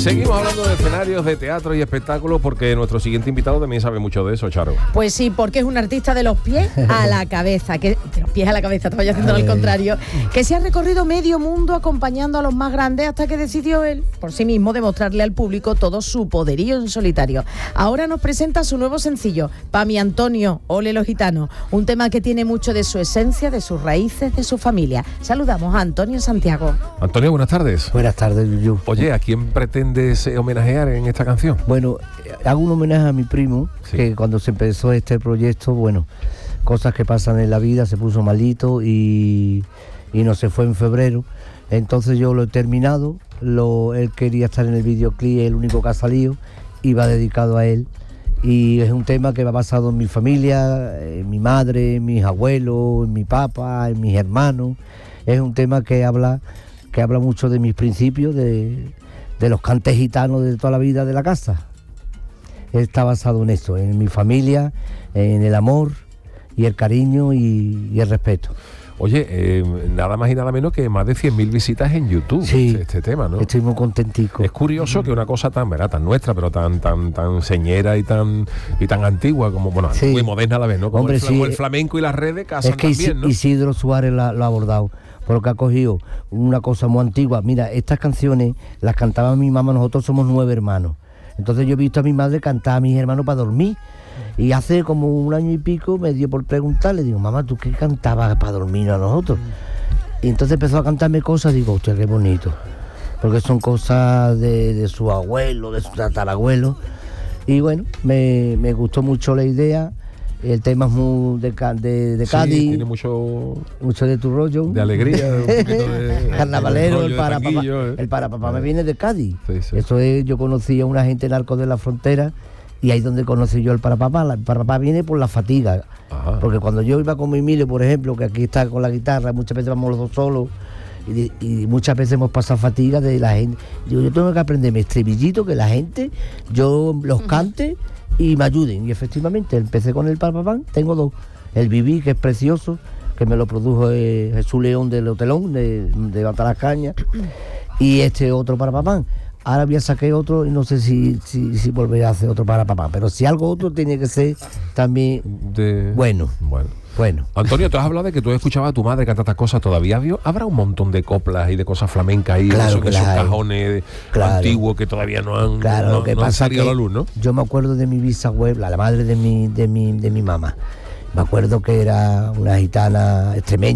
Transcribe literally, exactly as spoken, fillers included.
Seguimos hablando de escenarios, de teatro y espectáculos, porque nuestro siguiente invitado también sabe mucho de eso, Charo. Pues sí, porque es un artista de los pies a la cabeza, que de los pies a la cabeza, te vayas haciendo al contrario, que se ha recorrido medio mundo acompañando a los más grandes hasta que decidió él, por sí mismo, demostrarle al público todo su poderío en solitario. Ahora nos presenta su nuevo sencillo, Pa' mi Antonio, Ole los Gitanos, un tema que tiene mucho de su esencia, de sus raíces, de su familia. Saludamos a Antonio Santiago. Antonio, buenas tardes. Buenas tardes, Yuyu. Oye, ¿a quién pretendes homenajear en esta canción? Bueno, hago un homenaje a mi primo, sí. que cuando se empezó este proyecto, bueno, cosas que pasan en la vida, se puso malito y, y no se fue en febrero. Entonces yo lo he terminado, lo, él quería estar en el videoclip, el único que ha salido, y va dedicado a él. Y es un tema que va basado en mi familia, en mi madre, en mis abuelos, en mi papá, en mis hermanos. Es un tema que habla, que habla mucho de mis principios, de, de los cantes gitanos de toda la vida de la casa. Está basado en esto, en mi familia, en el amor y el cariño y, y el respeto. Oye, eh, nada más y nada menos que más de cien mil visitas en YouTube, sí, este, este tema, ¿no? Estoy muy contentico. Es curioso que una cosa tan, ¿verdad?, tan nuestra, pero tan tan tan señera y tan y tan antigua, como, bueno, sí. antigua y moderna a la vez, ¿no? Como, Hombre, el, sí, como el flamenco y las redes casan es que también, ¿no? Isidro Suárez la, lo ha abordado, porque ha cogido una cosa muy antigua. Mira, estas canciones las cantaba mi mamá, nosotros somos nueve hermanos. Entonces yo he visto a mi madre cantar a mis hermanos para dormir. Y hace como un año y pico me dio por preguntarle, digo, mamá, ¿tú qué cantabas para dormir a nosotros? Y entonces empezó a cantarme cosas, digo, hostia, qué bonito. Porque son cosas de, de su abuelo, de su tatarabuelo. Y bueno, me, me gustó mucho la idea. El tema es muy de, de, de Cádiz. Sí, tiene mucho... Mucho de tu rollo. De alegría. Un poquito de, carnavalero, de el para papá. ¿eh? El para papá me viene de Cádiz. Sí, sí. Eso es, yo conocí a una gente en Arcos de la Frontera. Y ahí es donde conocí yo el para papá. El para papá viene por la fatiga. Ajá. Porque cuando yo iba con mi Emilio, por ejemplo, que aquí está con la guitarra, muchas veces vamos los dos solos, y, y muchas veces hemos pasado fatiga de la gente. Digo, yo tengo que aprenderme estribillito, que la gente, yo los cante y me ayuden. Y efectivamente, empecé con el para papá, tengo dos. El Viví, que es precioso, que me lo produjo eh, Jesús León del Hotelón, de, de Batalascaña, y este otro para papá. Ahora voy a sacar otro y no sé si, si, si volveré a hacer otro para papá. Pero si algo otro tiene que ser también de... bueno. Bueno. Bueno. Antonio, tú has hablado de que tú escuchabas a tu madre cantar estas cosas todavía. ¿Habrá un montón de coplas y de cosas flamencas ahí? Claro, esos, que esos las hay. cajones Claro. antiguos que todavía no han, claro, no, lo que no han pasa salido que a la luz, ¿no? Yo me acuerdo de mi bisabuela, la madre de mi, de mi, de mi mamá. Me acuerdo que era una gitana extremeña.